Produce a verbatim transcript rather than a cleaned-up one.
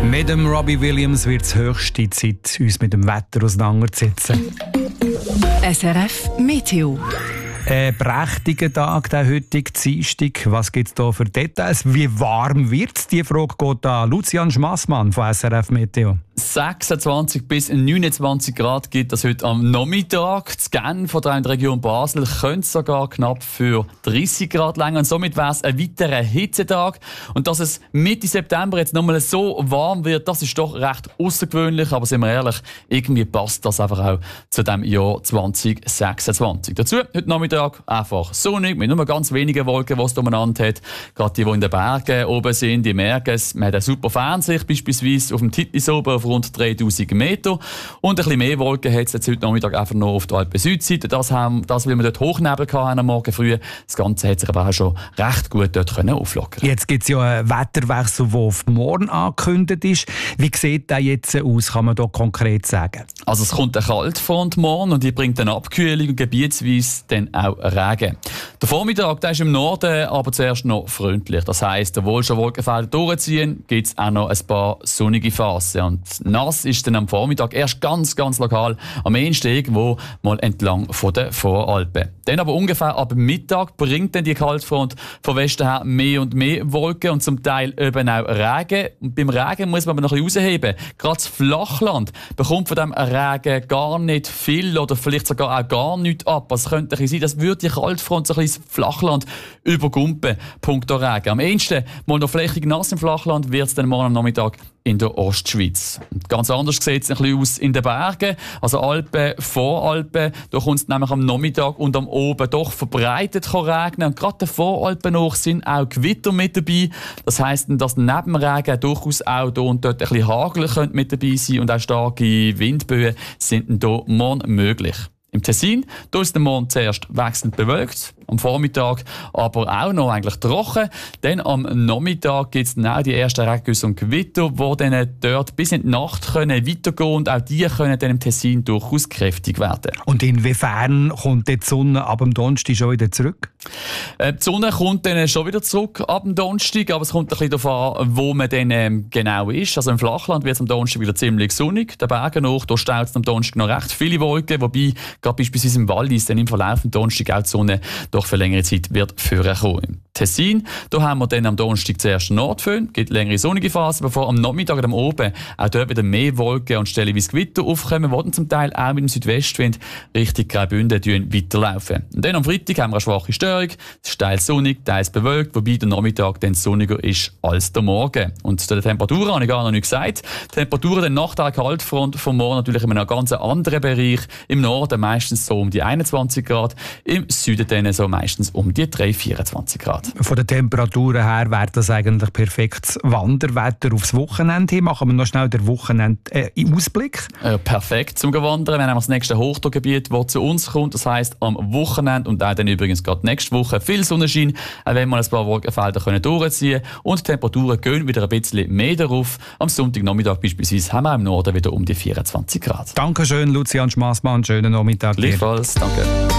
Mit dem Robbie Williams wird es höchste Zeit, uns mit dem Wetter auseinanderzusetzen. S R F Meteo. Ein prächtiger Tag, der heutige Dienstag. Was gibt es da für Details? Wie warm wird es? Die Frage geht an Lucian Schmassmann von S R F Meteo. sechsundzwanzig bis neunundzwanzig Grad gibt es heute am Nachmittag. Zu Genf oder in der Region Basel könnte es sogar knapp für dreißig Grad länger. Und somit wäre es ein weiterer Hitzetag. Und dass es Mitte September jetzt nochmal so warm wird, das ist doch recht außergewöhnlich. Aber sind wir ehrlich, irgendwie passt das einfach auch zu dem Jahr zwanzig sechsundzwanzig. Dazu heute Nachmittag einfach sonnig, mit nur ganz wenigen Wolken, die es umeinander hat. Gerade die, die in den Bergen oben sind, die merken es. Man hat eine super Fernsicht, beispielsweise auf dem Titlis oben auf rund dreitausend Meter. Und ein bisschen mehr Wolken hat es jetzt heute Nachmittag einfach noch auf der Alpen-Südseite. Das, haben, das, weil wir dort Hochnebel hatten am Morgen früh. Das Ganze hat sich aber auch schon recht gut dort können auflockern. Jetzt gibt es ja einen Wetterwechsel, der auf morgen angekündigt ist. Wie sieht der jetzt aus, kann man da konkret sagen? Also es kommt eine Kaltfront morgen und die bringt eine Abkühlung und gebietsweise dann auch Regen. Der Vormittag der ist im Norden aber zuerst noch freundlich. Das heisst, obwohl schon Wolkenfelder durchziehen, gibt es auch noch ein paar sonnige Phasen. Und nass ist dann am Vormittag erst ganz, ganz lokal am ehesten irgendwo mal entlang von den Voralpen. Dann aber ungefähr ab Mittag bringt dann die Kaltfront von Westen her mehr und mehr Wolken und zum Teil eben auch Regen. Und beim Regen muss man aber noch ein bisschen rausheben. Gerade das Flachland bekommt von diesem Regen gar nicht viel oder vielleicht sogar auch gar nichts ab. Es könnte ein bisschen sein, dass würde die Kaltfront so ein bisschen das Flachland übergumpen, punkto Regen. Am ehesten mal noch flächig nass im Flachland wird es dann morgen am Nachmittag in der Ostschweiz. Und ganz anders sieht es ein bisschen aus in den Bergen. Also Alpen, Voralpen, da kommt es nämlich am Nachmittag und am Oben doch verbreitet regnen. Und gerade den Voralpen hoch sind auch Gewitter mit dabei. Das heisst, dass neben dem Regen durchaus auch hier und dort ein bisschen Hagel könnte mit dabei sein und auch starke Windböen sind hier morgen möglich. Im Tessin, da ist der Mond zuerst wechselnd bewölkt, am Vormittag aber auch noch eigentlich trocken. Dann am Nachmittag gibt es dann auch die ersten Regengüsse und Gewitter, die dann dort bis in die Nacht können weitergehen und auch die können dann im Tessin durchaus kräftig werden. Und inwiefern kommt die Sonne ab dem Donnerstag schon wieder zurück? Äh, die Sonne kommt dann schon wieder zurück ab dem Donnerstag, aber es kommt ein bisschen darauf an, wo man dann ähm, genau ist. Also im Flachland wird es am Donnerstag wieder ziemlich sonnig, den Bergen hoch, da staut es am Donnerstag noch recht viele Wolken, wobei gerade beispielsweise im Wallis dann im Verlauf des Donnerstag auch die Sonne doch für längere Zeit wird vorkommen. Im Tessin, da haben wir dann am Donnerstag zuerst Nordföhn, gibt längere sonnige Phasen, bevor am Nachmittag und am Oben auch dort wieder mehr Wolken und stellenweise Gewitter aufkommen, die dann zum Teil auch mit dem Südwestwind Richtung Graubünden weiterlaufen. Und dann am Freitag haben wir eine schwache Störung, es ist teils sonnig, teils bewölkt, wobei der Nachmittag dann sonniger ist als der Morgen. Und zu den Temperaturen habe ich gar noch nicht gesagt. Die Temperaturen dann nach der Kaltfront vom Morgen natürlich in einem ganz anderen Bereich. Im Norden meistens so um die einundzwanzig Grad, im Süden dann so meistens um die drei bis vierundzwanzig Grad. Von den Temperaturen her wäre das eigentlich perfektes Wanderwetter aufs Wochenende hin. Machen wir noch schnell den Wochenende-Ausblick. Äh, äh, perfekt zum Wandern. Wir haben das nächste Hochdruckgebiet, das zu uns kommt. Das heisst am Wochenende und auch dann übrigens gerade nächste Woche viel Sonnenschein, auch wenn wir ein paar Wolkenfelder können durchziehen können. Und die Temperaturen gehen wieder ein bisschen mehr darauf. Am Sonntagnachmittag beispielsweise haben wir im Norden wieder um die vierundzwanzig Grad. Dankeschön, Lucian Schmassmann. Schönen Nachmittag. Gleichfalls, danke.